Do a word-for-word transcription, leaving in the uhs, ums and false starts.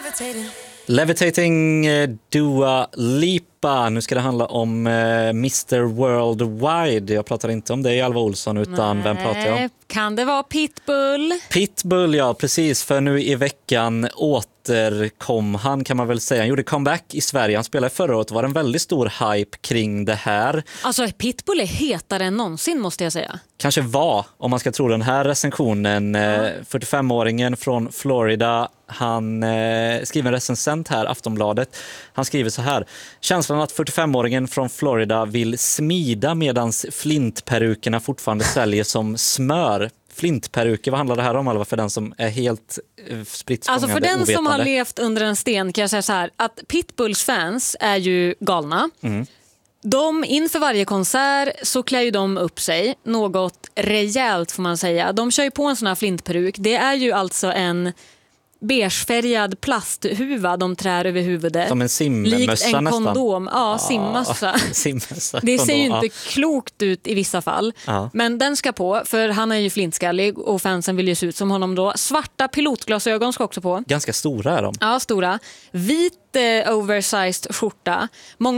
Levitating eh, Dua Lipa. Nu ska det handla om eh, mister Worldwide. Jag pratar inte om dig, Alva Olsson, utan Nej, vem pratar jag om? Kan det vara Pitbull? Pitbull, ja, precis. För nu i veckan återkom han, kan man väl säga. Han gjorde comeback i Sverige. Han spelade förra året. Det var en väldigt stor hype kring det här. Alltså, Pitbull är hetare än någonsin, måste jag säga. Kanske var, om man ska tro den här recensionen. Eh, fyrtiofemåringen från Florida. Han eh, skriver en recensent här, Aftonbladet. Han skriver så här: känslan att fyrtiofemåringen från Florida vill smida medans flintperukerna fortfarande säljer som smör. Flintperuker, vad handlar det här om, Alva, för den som är helt eh, spritt språngande, Alltså för den ovetande? som har levt under en sten kan jag säga så här, att Pitbulls fans är ju galna. Mm. De, inför varje konsert så klär ju de upp sig något rejält, får man säga. De kör ju på en sån här flintperuk. Det är ju alltså en beigefärgad plasthuva de trär över huvudet. Som en simmössa likt en nästan. kondom. Ja, simmössa. simmössa. Det kondom, ser ju inte ja. klokt ut i vissa fall. Ja. Men den ska på, för han är ju flintskallig och fansen vill ju se ut som honom då. Svarta pilotglasögon ska också på. Ganska stora är de. Ja, stora. Vit eh, oversized skjorta. Många